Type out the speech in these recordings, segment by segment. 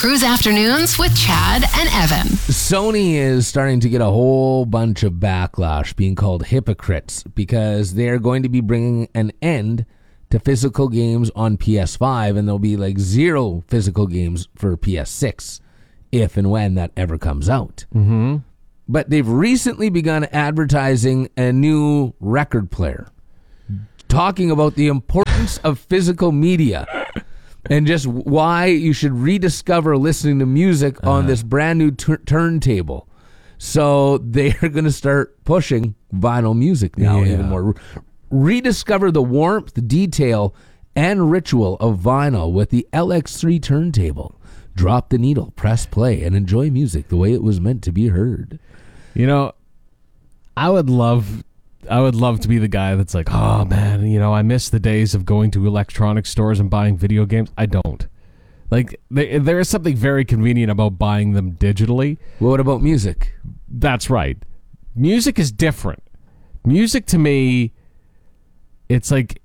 Cruise Afternoons with Chad and Evan. Sony is starting to get a whole bunch of backlash, being called hypocrites, because they're going to be bringing an end to physical games on PS5, and there'll be like 0 physical games for PS6, if and when that ever comes out. Mm-hmm. But they've recently begun advertising a new record player, talking about the importance of physical media and just why you should rediscover listening to music on this brand new turntable. So they're going to start pushing vinyl music now even more. Rediscover the warmth, detail, and ritual of vinyl with the LX3 turntable. Drop the needle, press play, and enjoy music the way it was meant to be heard. You know, I would love to be the guy that's like, oh man, you know, I miss the days of going to electronic stores and buying video games. I don't. Like, there is something very convenient about buying them digitally. Well, what about music? That's right. Music is different. Music to me, it's like,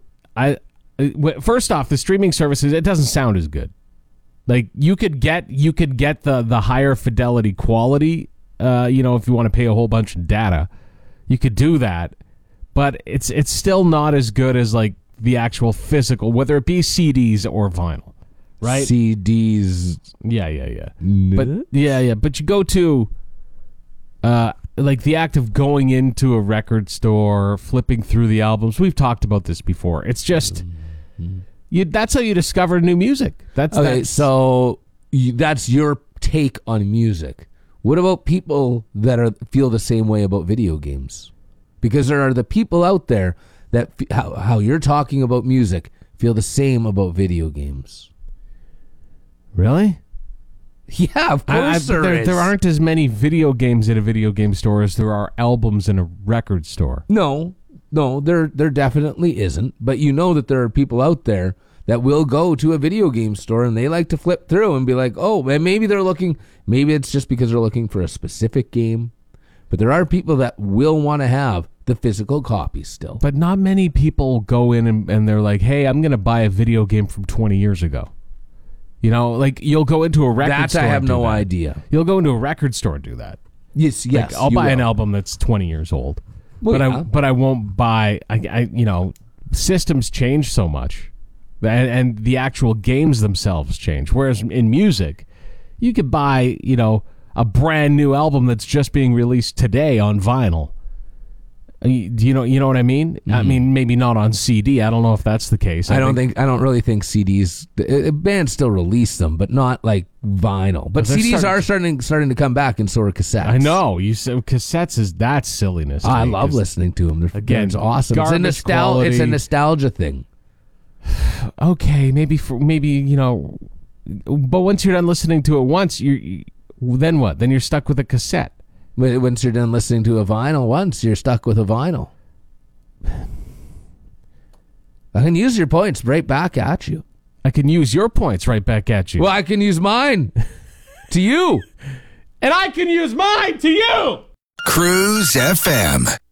first off, the streaming services, it doesn't sound as good. Like, you could get the higher fidelity quality, you know, if you want to pay a whole bunch of data, you could do that, but it's still not as good as like the actual physical, whether it be CDs or vinyl, right? CDs, yeah. But you go to, like the act of going into a record store, flipping through the albums. We've talked about this before. It's just, that's how you discover new music. So that's your take on music. What about people that feel the same way about video games? Because there are the people out there that, how you're talking about music, feel the same about video games. Really? Yeah, of course there is. There aren't as many video games in a video game store as there are albums in a record store. No, there definitely isn't. But you know that there are people out there that will go to a video game store and they like to flip through and be like, oh, and maybe it's just because they're looking for a specific game. But there are people that will want to have the physical copy still. But not many people go in and they're like, hey, I'm going to buy a video game from 20 years ago. You know, like you'll go into a record store. I have no idea. You'll go into a record store and do that. Yes. Like, I'll buy an album that's 20 years old. Well, but I won't buy, you know, systems change so much. And the actual games themselves change. Whereas in music, you could buy, you know, a brand new album that's just being released today on vinyl. Do you know what I mean? Mm-hmm. I mean, maybe not on CD. I don't know if that's the case. I don't really think CDs. Bands still release them, but not like vinyl. But CDs are starting to come back, and so are cassettes. I know. You said cassettes that's silliness. I love listening to them. It's awesome. It's a nostalgia thing. Okay, maybe you know, but once you're done listening to it once, then what? Then you're stuck with a cassette. Once you're done listening to a vinyl once, you're stuck with a vinyl. I can use your points right back at you. I can use your points right back at you. Well, I can use mine to you. And I can use mine to you. Cruise FM.